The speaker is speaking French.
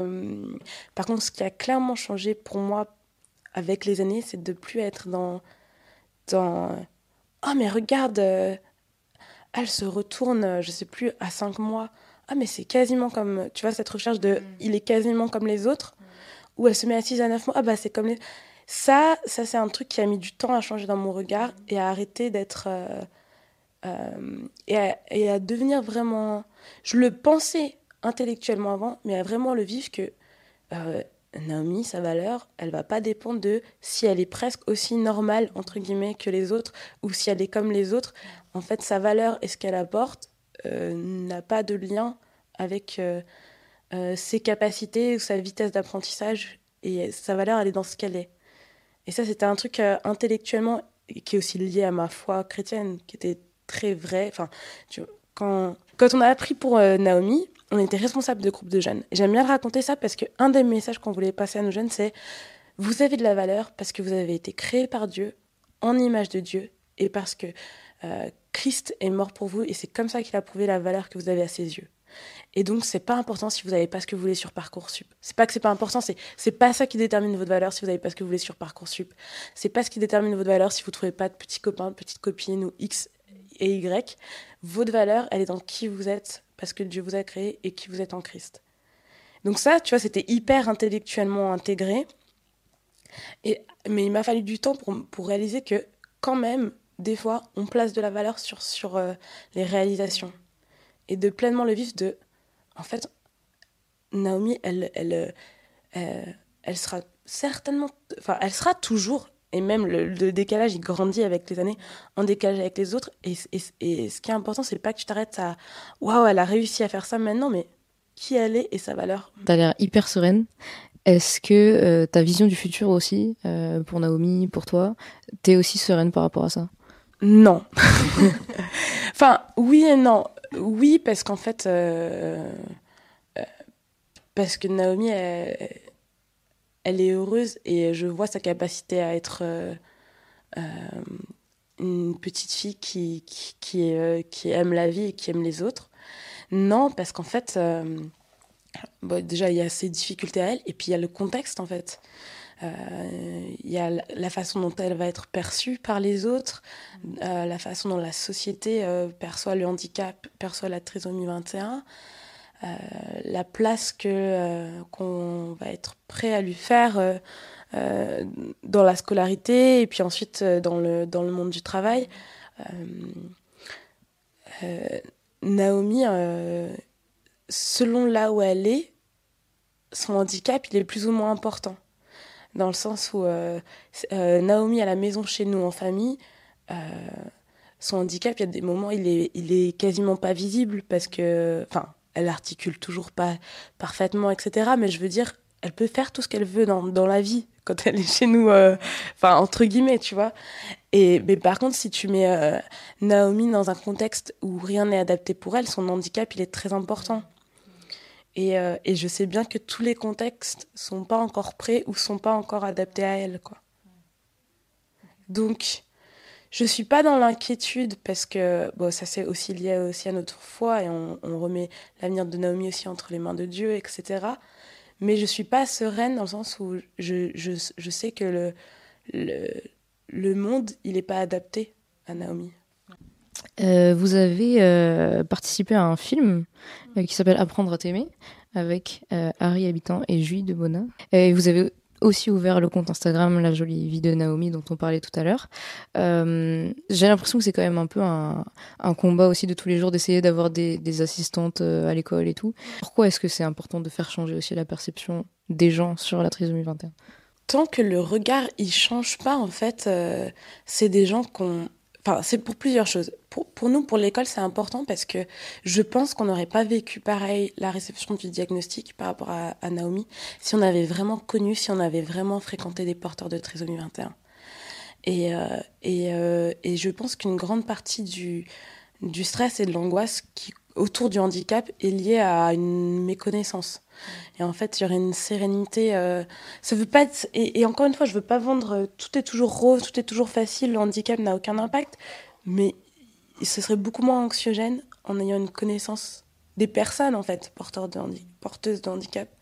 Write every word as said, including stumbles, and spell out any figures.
Euh, par contre, ce qui a clairement changé pour moi avec les années, c'est de plus être dans, dans oh, mais regarde, euh, elle se retourne, euh, je sais plus, à cinq mois. Ah, mais c'est quasiment comme, tu vois, cette recherche de Mm. il est quasiment comme les autres, Mm. ou elle se met à six à neuf mois, ah bah c'est comme les. Ça, ça c'est un truc qui a mis du temps à changer dans mon regard Mm. et à arrêter d'être. euh, euh, et, à, et à devenir vraiment. Je le pensais intellectuellement avant, mais à vraiment le vivre que euh, Naomi, sa valeur, elle va pas dépendre de si elle est presque aussi normale, entre guillemets, que les autres, ou si elle est comme les autres. En fait, sa valeur et ce qu'elle apporte euh, n'a pas de lien avec euh, euh, ses capacités ou sa vitesse d'apprentissage. Et sa valeur, elle est dans ce qu'elle est. Et ça, c'était un truc euh, intellectuellement qui est aussi lié à ma foi chrétienne, qui était très vrai. Enfin, tu vois, quand, quand on a appris pour euh, Naomi, on était responsable de groupe de jeunes. Et j'aime bien le raconter ça parce qu'un des messages qu'on voulait passer à nos jeunes, c'est vous avez de la valeur parce que vous avez été créé par Dieu, en image de Dieu, et parce que euh, Christ est mort pour vous, et c'est comme ça qu'il a prouvé la valeur que vous avez à ses yeux. Et donc, c'est pas important si vous n'avez pas ce que vous voulez sur Parcoursup. C'est pas que c'est pas important, c'est c'est pas ça qui détermine votre valeur si vous n'avez pas ce que vous voulez sur Parcoursup. C'est pas ce qui détermine votre valeur si vous trouvez pas de petits copains, de petites copines ou X et Y. Votre valeur, elle est dans qui vous êtes parce que Dieu vous a créé et qui vous êtes en Christ. Donc ça, tu vois, c'était hyper intellectuellement intégré. Et, mais il m'a fallu du temps pour, pour réaliser que quand même, des fois, on place de la valeur sur, sur euh, les réalisations. Et de pleinement le vivre de, en fait, Naomi, elle, elle, euh, elle sera certainement, enfin, elle sera toujours, et même le, le décalage, il grandit avec les années, en décalage avec les autres. Et, et, et ce qui est important, c'est pas que tu t'arrêtes à, waouh, elle a réussi à faire ça maintenant, mais qui elle est et sa valeur. T'as l'air hyper sereine. Est-ce que euh, ta vision du futur aussi, euh, pour Naomi, pour toi, t'es aussi sereine par rapport à ça? Non. Enfin, oui et non. Oui, parce qu'en fait, euh, parce que Naomi, elle, elle est heureuse et je vois sa capacité à être euh, euh, une petite fille qui, qui, qui, euh, qui aime la vie et qui aime les autres. Non, parce qu'en fait, euh, bon, déjà, il y a ses difficultés à elle, et puis il y a le contexte, en fait. Euh, Il y a la façon dont elle va être perçue par les autres, euh, la façon dont la société euh, perçoit le handicap, perçoit la trisomie vingt et un, euh, la place que, euh, qu'on va être prêt à lui faire euh, euh, dans la scolarité, et puis ensuite euh, dans, le, dans le monde du travail. Euh, euh, Naomi, euh, selon là où elle est, son handicap, il est plus ou moins important. Dans le sens où euh, euh, Naomi, à la maison chez nous, en famille, euh, son handicap, il y a des moments, il est, il est quasiment pas visible parce que, enfin, elle articule toujours pas parfaitement, et cetera. Mais je veux dire, elle peut faire tout ce qu'elle veut dans, dans la vie quand elle est chez nous, euh, enfin, entre guillemets, tu vois. Et, mais par contre, si tu mets euh, Naomi dans un contexte où rien n'est adapté pour elle, son handicap, il est très important. Et, euh, et je sais bien que tous les contextes sont pas encore prêts ou sont pas encore adaptés à elle, quoi. Donc, je suis pas dans l'inquiétude parce que bon, ça c'est aussi lié aussi à notre foi et on, on remet l'avenir de Naomi aussi entre les mains de Dieu, et cetera. Mais je suis pas sereine dans le sens où je, je, je sais que le, le, le monde, il est pas adapté à Naomi. Euh, vous avez euh, participé à un film euh, qui s'appelle Apprendre à t'aimer avec euh, Harry Habitant et Julie de Bona. Et vous avez aussi ouvert le compte Instagram La Jolie Vie de Naomi dont on parlait tout à l'heure. Euh, j'ai l'impression que c'est quand même un peu un, un combat aussi de tous les jours d'essayer d'avoir des, des assistantes euh, à l'école et tout. Pourquoi est-ce que c'est important de faire changer aussi la perception des gens sur la trisomie vingt et un? Tant que le regard il change pas, en fait, euh, c'est des gens qu'on. Enfin, c'est pour plusieurs choses. Pour, pour nous, pour l'école, c'est important parce que je pense qu'on n'aurait pas vécu pareil la réception du diagnostic par rapport à, à Naomi si on avait vraiment connu, si on avait vraiment fréquenté des porteurs de trisomie vingt et un. Et, euh, et, euh, et je pense qu'une grande partie du, du stress et de l'angoisse qui, autour du handicap est liée à une méconnaissance. Et en fait, il y aurait une sérénité. Euh, ça veut pas être, et, et encore une fois, je veux pas vendre euh, tout est toujours rose, tout est toujours facile, le handicap n'a aucun impact. Mais ce serait beaucoup moins anxiogène en ayant une connaissance des personnes, en fait, porteurs de handi- porteuses de handicap.